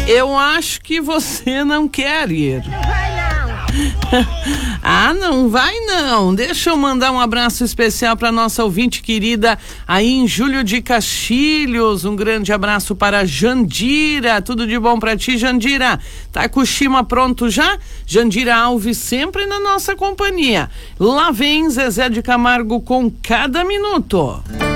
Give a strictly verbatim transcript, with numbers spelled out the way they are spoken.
Eu acho que você não quer ir. Ah, não vai não. Deixa eu mandar um abraço especial para nossa ouvinte querida aí em Júlio de Castilhos. Um grande abraço para Jandira. Tudo de bom para ti, Jandira. Tá com o Shima pronto já? Jandira Alves sempre na nossa companhia. Lá vem Zezé de Camargo com Cada Minuto.